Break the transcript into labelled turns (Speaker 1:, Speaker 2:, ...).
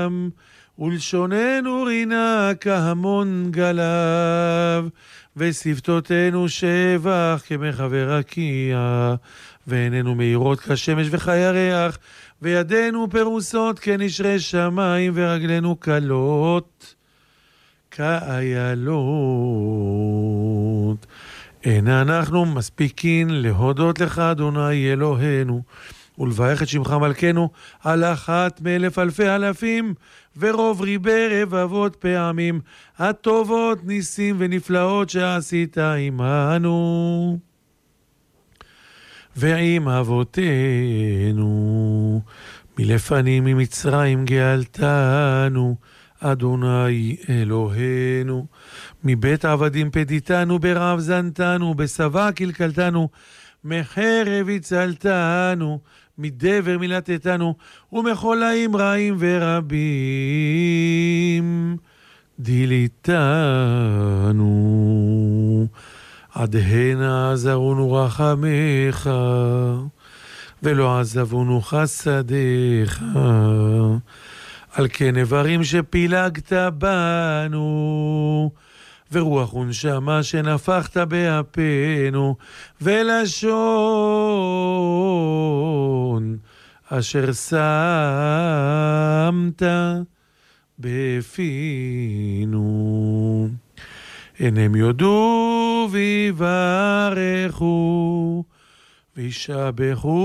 Speaker 1: ים, ולשוננו רינה כהמון גלב, ושפתותינו שבח כמחבר רקיע, ועינינו מאירות כשמש וכירח, וידינו פרוסות כנשרי שמיים, ורגלינו קלות כאיילות. אין אנחנו מספיקין להודות לך אדוני אלוהינו, ולברך את שמך מלכנו על אחת מאלף אלפי אלפים, ורוב ריבי רבבות פעמים, הטובות ניסים ונפלאות שעשית עמנו ועם אבותינו, מלפנים ממצרים גאלתנו אדוני אלוהינו, מבית עבדים פדיתנו, ברעב זנתנו, בשבע קלקלתנו, מחרב הצלתנו, מדבר מילתתנו, ומחולאים רעים ורבים דיליתנו. עד הנה עזרונו רחמך, ולא עזבונו חסדיך. על כן איברים שפילגת בנו, ורוח ונשמה שנפחת באפינו, ולשון אשר שמת בפינו. הן יודו ויברכו וישבחו